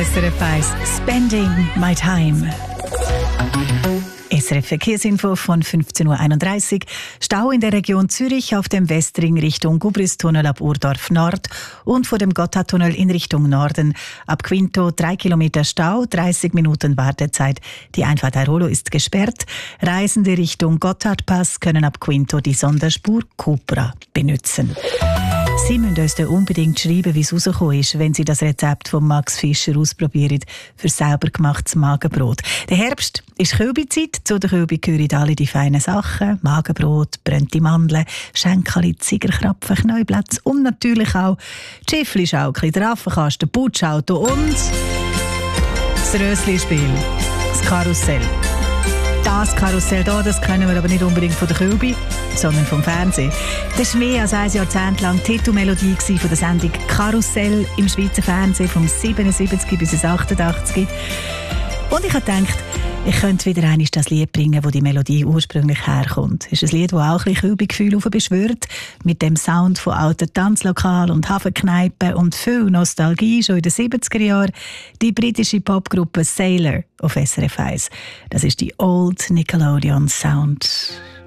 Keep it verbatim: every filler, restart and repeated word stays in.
S R F eins Spending my time. S R F Verkehrsinfo von fünfzehn Uhr einunddreißig. Stau in der Region Zürich auf dem Westring Richtung Gubristunnel ab Urdorf Nord und vor dem Gotthardtunnel in Richtung Norden. Ab Quinto drei Kilometer Stau, dreißig Minuten Wartezeit. Die Einfahrt Airolo ist gesperrt. Reisende Richtung Gotthardpass können ab Quinto die Sonderspur Cupra benutzen. Sie müssen uns da unbedingt schreiben, wie es rausgekommen ist, wenn Sie das Rezept von Max Fischer ausprobieren für selber gemachtes Magenbrot. Der Herbst ist Kälbezeit. Zu der Kälbe gehören alle die feinen Sachen. Magenbrot, brennte Mandeln, Schenkeli, Zigerkrapfen, Knäublätze und natürlich auch Schiffli-Schaukli, der Affenkasten, Putschauto und das Rösli-Spiel, das Karussell. Das Karussell hier, das kennen wir aber nicht unbedingt von der Kälbe, sondern vom Fernsehen. Das war mehr als ein Jahrzehnt lang die Titelmelodie von der Sendung Karussell im Schweizer Fernsehen vom siebenundsiebzig bis ins achtundachtzig. Und ich habe gedacht, ich könnte wieder einmal das Lied bringen, wo die Melodie ursprünglich herkommt. Es ist ein Lied, das auch ein bisschen Kälbegefühl beschwört, mit dem Sound von alten Tanzlokalen und Hafenkneipen und viel Nostalgie schon in den siebziger Jahren. Die britische Popgruppe Sailor auf S R F eins. Das ist die Old Nickelodeon Sound.